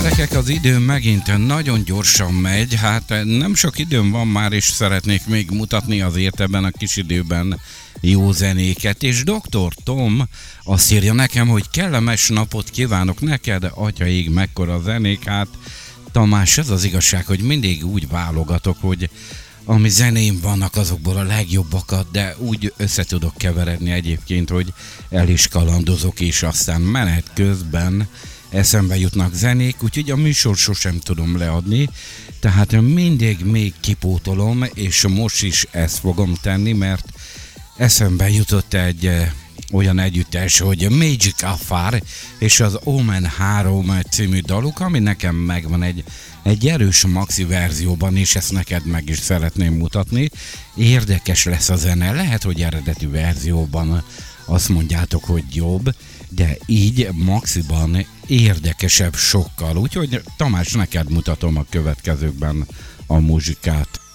Gyerekek, az idő megint nagyon gyorsan megy, hát nem sok időm van már, és szeretnék még mutatni azért ebben a kis időben jó zenéket, és Dr. Tom azt írja nekem, hogy kellemes napot kívánok neked, atyaig mekkora zenék, hát Tamás, ez az igazság, hogy mindig úgy válogatok, hogy ami zeném vannak, azokból a legjobbakat, de úgy össze tudok keveredni egyébként, hogy el is kalandozok, és aztán menet közben eszembe jutnak zenék, úgyhogy a műsor sosem tudom leadni, tehát mindig még kipótolom, és most is ezt fogom tenni, mert eszembe jutott egy olyan együttes, hogy Magic Affair és az Omen 3 című daluk, ami nekem megvan egy erős maxi verzióban, és ezt neked meg is szeretném mutatni. Érdekes lesz a zene, lehet, hogy eredeti verzióban azt mondjátok, hogy jobb, de így maxiban érdekesebb sokkal, úgyhogy Tamás, neked mutatom a következőkben a muzsikát.